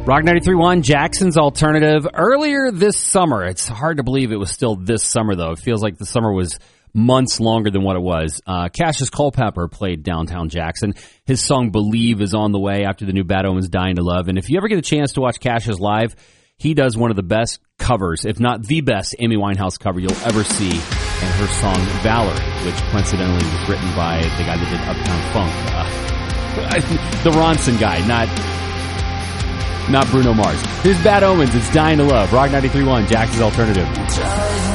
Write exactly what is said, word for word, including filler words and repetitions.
Rock ninety-three point one, Jackson's Alternative. Earlier this summer, it's hard to believe it was still this summer, though. It feels like the summer was months longer than what it was. Uh, Cassius Culpepper played downtown Jackson. His song Believe is on the way after the new Bad Omens Dying to Love. And if you ever get a chance to watch Cassius live, he does one of the best covers, if not the best Amy Winehouse cover you'll ever see, and her song Valerie, which coincidentally was written by the guy that did Uptown Funk. Uh, the Ronson guy, not... Not Bruno Mars. Here's Bad Omens. It's Dying to Love. Rock ninety-three point one, Jackson's Alternative.